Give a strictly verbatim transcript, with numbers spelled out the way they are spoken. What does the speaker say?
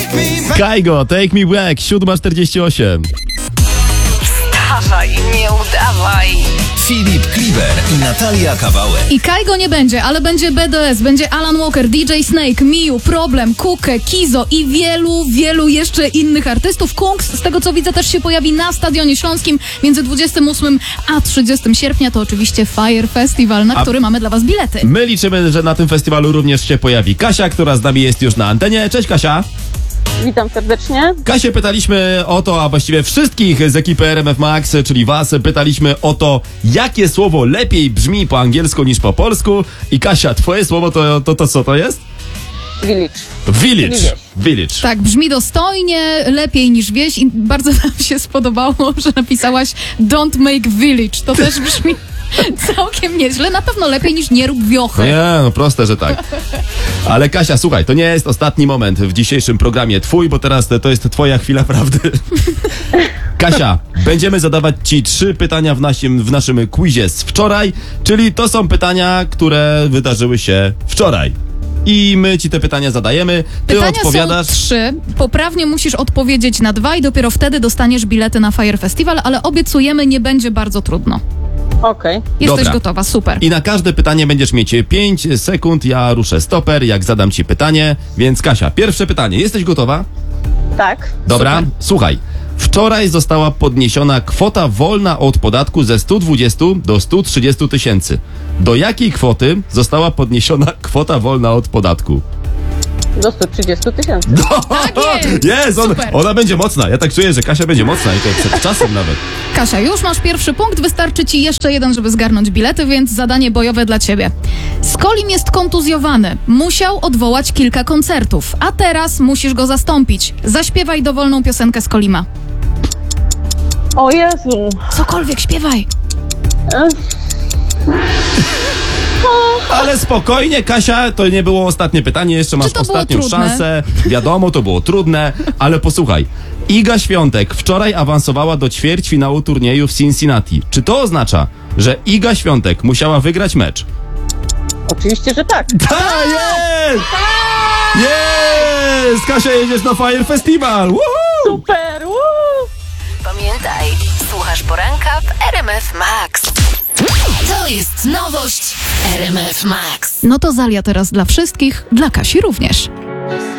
Kaigo, Take Me Back, siódma czterdzieści osiem. Wstawaj, nie udawaj. Filip Kliber i Natalia Kawałek. I Kaigo nie będzie, ale będzie B D S, będzie Alan Walker, D J Snake, Miu, Problem, Kukę, Kizo i wielu, wielu jeszcze innych artystów. Kungs, z tego co widzę, też się pojawi na Stadionie Śląskim między dwudziestym ósmym a trzydziestym sierpnia. To oczywiście Fire Festival, na A który mamy dla was bilety. My liczymy, że na tym festiwalu również się pojawi Kasia, która z nami jest już na antenie. Cześć Kasia. Witam serdecznie. Kasię pytaliśmy o to, a właściwie wszystkich z ekipy R M F Max, czyli was, pytaliśmy o to, jakie słowo lepiej brzmi po angielsku niż po polsku. I Kasia, twoje słowo to, to, to co to jest? Village. Village. Village. Tak, brzmi dostojnie, lepiej niż wieś i bardzo nam się spodobało, że napisałaś Don't make village. To też brzmi całkiem nieźle. Na pewno lepiej niż nie rób wiochy. No nie, no proste, że tak. Ale Kasia, słuchaj, to nie jest ostatni moment w dzisiejszym programie twój, bo teraz to jest twoja chwila prawdy. Kasia, będziemy zadawać ci trzy pytania w naszym, w naszym quizie z wczoraj, czyli to są pytania, które wydarzyły się wczoraj. I my ci te pytania zadajemy, ty Pytania odpowiadasz... są trzy. Poprawnie musisz odpowiedzieć na dwa i dopiero wtedy dostaniesz bilety na Fire Festival, ale obiecujemy, nie będzie bardzo trudno. Okej. Jesteś Dobra. gotowa, super. I na każde pytanie będziesz mieć pięć sekund, ja ruszę stoper, jak zadam ci pytanie. Więc Kasia, pierwsze pytanie, jesteś gotowa? Tak. Dobra, Super. słuchaj. Wczoraj została podniesiona kwota wolna od podatku ze stu dwudziestu do stu trzydziestu tysięcy. Do jakiej kwoty została podniesiona kwota wolna od podatku? Do stu trzydziestu tysięcy. Tak jest! Jest, on, Super. ona będzie mocna. Ja tak czuję, że Kasia będzie mocna i to przed czasem nawet. Kasia, już masz pierwszy punkt, wystarczy ci jeszcze jeden, żeby zgarnąć bilety, więc zadanie bojowe dla ciebie. Skolim jest kontuzjowany, musiał odwołać kilka koncertów, a teraz musisz go zastąpić. Zaśpiewaj dowolną piosenkę Skolima. O Jezu. Cokolwiek, śpiewaj. E, Ale spokojnie, Kasia, to nie było ostatnie pytanie, jeszcze masz to było ostatnią trudne? szansę. Wiadomo, to było trudne, ale posłuchaj. Iga Świątek wczoraj awansowała do ćwierćfinału turnieju w Cincinnati. Czy to oznacza, że Iga Świątek musiała wygrać mecz? oczywiście, że tak. Ta jest! Jest! Kasia, jedziesz na Fire Festival! Woohoo! Super. Woo! Pamiętaj, słuchasz poranka w R M F Max. To jest nowość w R M F Max. No to Zalia teraz dla wszystkich, dla Kasi również.